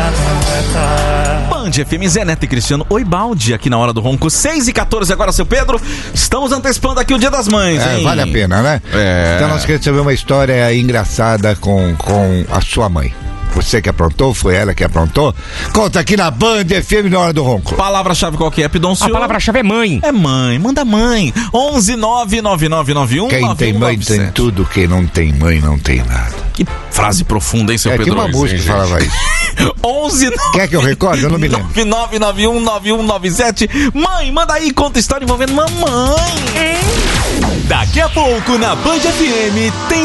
Band FM, Zé Neto e Cristiano. Oi, Balde, aqui na Hora do Ronco, 6h14 agora, seu Pedro. Estamos antecipando aqui o Dia das Mães, hein? Vale a pena, né? Então nós queremos saber uma história engraçada com a sua mãe. Você que aprontou, foi ela que aprontou? Conta aqui na Band FM na Hora do Ronco. Palavra-chave qual que é, Pidoncio? A palavra-chave é mãe. É mãe, manda mãe. 11-99991. Quem tem mãe tem tudo, quem não tem mãe não tem nada. Que frase profunda, hein, seu Pedro? Tem uma música que falava isso. 11 Quer que eu recorde? Eu não me lembro. 99919197. Mãe, manda aí, conta história envolvendo mamãe. Daqui a pouco na Band FM tem